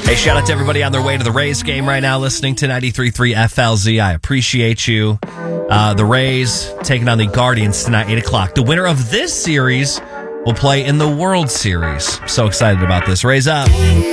Hey, shout out to everybody on their way to the Rays game right now, listening to 93.3 FLZ. I appreciate you. The Rays taking on the Guardians tonight, 8 o'clock. The winner of this series will play in the World Series. So excited about this. Rays up.